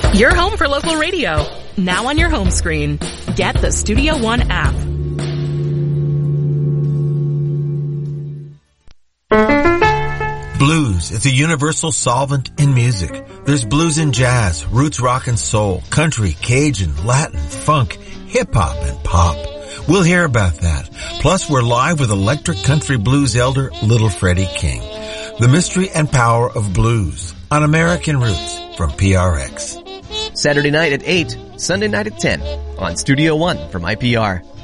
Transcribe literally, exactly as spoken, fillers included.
Your home for local radio. Now on your home screen. Get the Studio One app. Blues is a universal solvent in music. There's blues in jazz, roots rock and soul, country, Cajun, Latin, funk, hip-hop, and pop. We'll hear about that. Plus, we're live with electric country blues elder Little Freddie King. The mystery and power of blues on American Roots from P R X. Saturday night at eight, Sunday night at ten on Studio One from I P R.